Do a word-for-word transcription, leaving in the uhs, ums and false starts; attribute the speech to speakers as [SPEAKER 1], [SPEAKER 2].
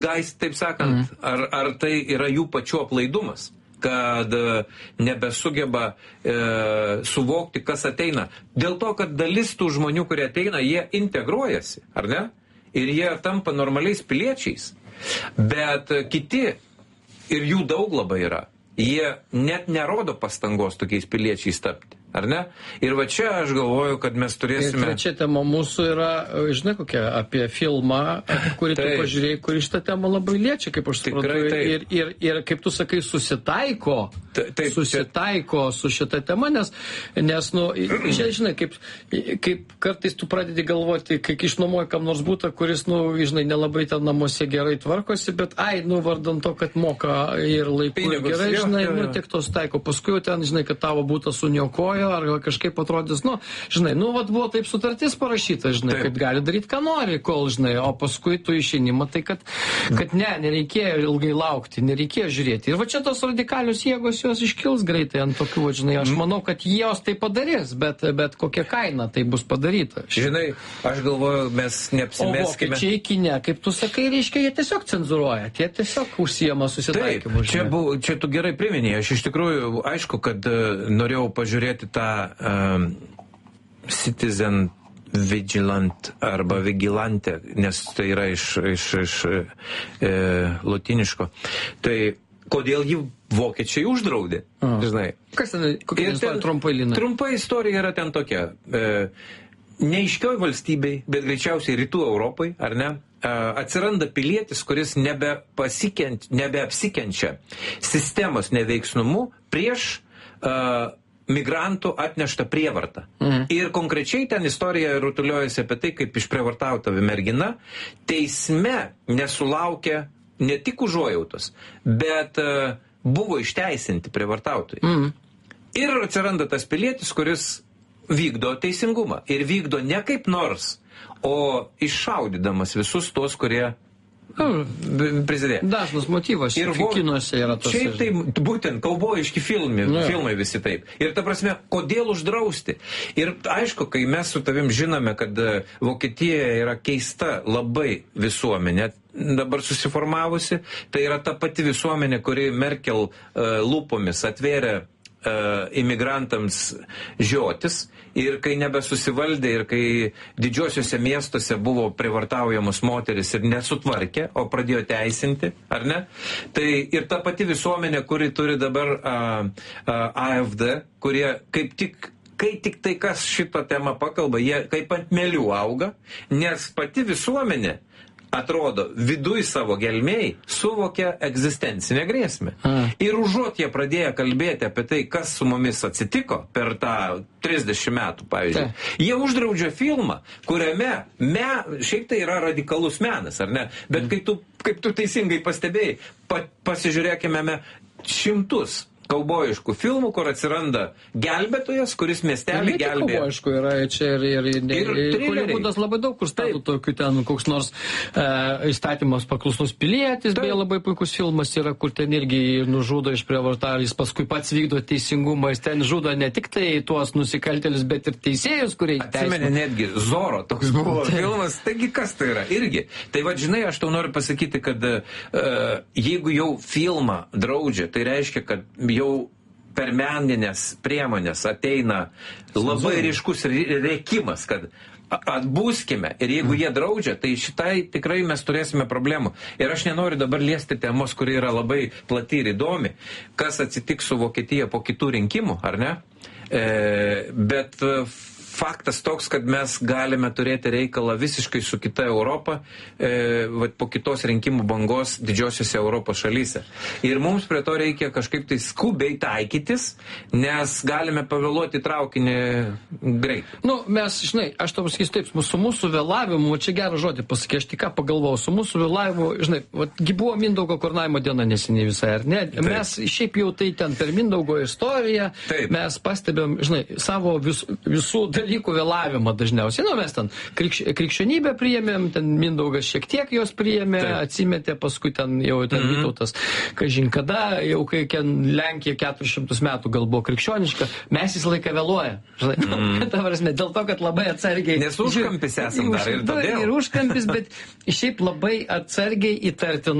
[SPEAKER 1] gais, taip sakant, mm. ar, ar tai yra jų pačių aplaidumas, kad nebesugeba e, suvokti, kas ateina. Dėl to, kad dalis tų žmonių, kurie ateina, jie integruojasi, ar ne? Ir jie tampa normaliais piliečiais. Bet kiti, ir jų daug labai yra, jie net nerodo pastangos tokiais piliečiais tapti. Ar ne? Ir va čia aš galvoju, kad mes turėsime...
[SPEAKER 2] Ir trečia tema mūsų yra, žinai kokia, apie filmą, kurį tu pažiūrėjai, kurį šitą temą labai liečia, kaip aš suprantu. Ir, ir, ir kaip tu sakai, susitaiko, taip, susitaiko čia... su šita tema, nes, nes nu, čia, žinai, kaip, kaip kartais tu pradedi galvoti, kai išnuomoji kam nors būtą, kuris, nu, žinai, nelabai ten namuose gerai tvarkosi, bet, ai, nu, vardan to, kad moka ir laiku ir gerai, žinai, nu, tiek to susitaiko. Paskui jau ten, žinai, kad tavo būtą suniokojo, ar kažkaip atrodys, nu, žinai, nu, vat buvo taip sutartis parašyta, žinai, taip. Kad gali daryti, ką nori, kol, žinai, o paskui tu išeini, matai, kad, kad ne, nereikėjo ilgai laukti, nereikėjo žiūrėti. Ir va čia tos radikalios jėgos jos iškils greitai ant tokių, žinai, aš manau, kad jos tai padarys, bet, bet kokia kaina tai bus padaryta.
[SPEAKER 1] Žinai, aš galvoju, mes neapsimeskime.
[SPEAKER 2] O vokiečiai kine, kaip tu sakai, reiškia, jie tiesiog cenzuruoja, jie tiesiog užsijama susitaikymu.
[SPEAKER 1] Taip, čia, buvo, čia tu gerai priminėjai, aš iš tikrųjų, aišku, kad uh, norėjau pažiūrėti tą um, Citizen Vigilant arba Vigilante, nes tai yra iš, iš, iš e, lotiniško. Tai kodėl jį vokiečiai uždraudė,
[SPEAKER 2] A.
[SPEAKER 1] žinai?
[SPEAKER 2] Kas ten, kokia istorija trumpai lina?
[SPEAKER 1] Trumpa istorija yra ten tokia. E, Neiškioj valstybei, bet greičiausiai rytų Europai, ar ne, e, atsiranda pilietis, kuris nebeapsikenčia sistemos neveiksnumu prieš e, migrantų atneštą prievartą. Mhm. Ir konkrečiai ten istorija rutuliojasi apie tai, kaip išprievartauta mergina teisme nesulaukė ne tik užuojautos, bet uh, buvo išteisinti prievartautojai. Mhm. Ir atsiranda tas pilietis, kuris vykdo teisingumą. Ir vykdo ne kaip nors, o iššaudydamas visus tos, kurie prisidėjo.
[SPEAKER 2] Dažnas motyvas ir kinuose yra tos.
[SPEAKER 1] Šiaip tai būtent kaubojiški filmai, no. filmai visi taip. Ir ta prasme, kodėl uždrausti? Ir aišku, kai mes su tavim žinome, kad Vokietijoje yra keista labai visuomenė, dabar susiformavusi, tai yra ta pati visuomenė, kuri Merkel uh, lūpomis atvėrė Uh, imigrantams žiotis ir kai nebesusivaldė ir kai didžiosiuose miestuose buvo privartaujamos moteris ir nesutvarkė, o pradėjo teisinti, ar ne? Tai ir ta pati visuomenė, kuri turi dabar uh, uh, A F D, kurie kaip tik kai tik tai kas šitą temą pakalba, jie kaip ant melių auga, nes pati visuomenė atrodo, viduj savo gelmėj suvokia egzistencinę grėsmę. A. Ir užuot jie pradėję kalbėti apie tai, kas su mumis atsitiko per tą trisdešimt metų, pavyzdžiui, Ta. jie uždraudžia filmą, kuriame me, šiaip tai yra radikalus menas, ar ne? Bet kai tu, kaip tu teisingai pastebėjai, pa, pasižiūrėkime me šimtus kaubojiškų filmų, kur atsiranda gelbėtojas, kuris miestelį gelbėja.
[SPEAKER 2] Kaubojiškų yra čia ir, ir, ir, ir, ir Holivudas labai daug, kur statų tokių ten koks nors e, įstatymas paklusnus pilietis, beje labai puikus filmas yra, kur ten irgi nužudo išprievartavę, jis paskui pats vykdo teisingumą, jis ten žudo ne tik tai tuos nusikaltėlius, bet ir teisėjus, kurie
[SPEAKER 1] įteisino. Atsimeni netgi Zoro toks buvo filmas, taigi kas tai yra irgi. Tai va, žinai, aš tau noriu pasakyti, kad e, jeigu jau filmą draudžia, tai reiškia, kad jau per meninės priemonės ateina labai ryškus rėkimas, kad atbūskime. Ir jeigu jie draudžia, tai šitai tikrai mes turėsime problemų. Ir aš nenoriu dabar liesti temos, kuri yra labai plati ir įdomi, kas atsitiks su Vokietija po kitų rinkimų, ar ne? E, bet faktas toks, kad mes galime turėti reikalą visiškai su kita Europa e, va, po kitos rinkimų bangos didžiosiuose Europos šalyse. Ir mums prie to reikia kažkaip tai skubiai taikytis, nes galime pavėluoti traukinį greit.
[SPEAKER 2] Nu, mes, žinai, aš to pasakysiu taip, su mūsų vėlavimu, čia gerą žodį pasakė, aš tik ką pagalvojau, su mūsų vėlavimu, žinai, vatgi buvo Mindaugo Karūnavimo diena neseniai visai, ar ne? Taip. Mes šiaip jau tai ten per Mindaugo istoriją, Taip. mes pastebėm, žinai, savo vis, visų dalykų vėlavimą dažniausiai. Nu, mes ten krikš, krikščionybę priėmėm, ten Mindaugas šiek tiek jos priėmė, taip. Atsimetė, paskui ten jau ten mm-hmm. Vytautas, kažin kada, jau kai Lenkija keturis šimtus metų gal buvo krikščioniška, mes visą laiką vėluoja. Mm. Ta prasme, dėl to, kad labai atsargiai.
[SPEAKER 1] Nes užkampis esam dar ir todėl.
[SPEAKER 2] Ir užkampis, bet šiaip labai atsargiai įtartina.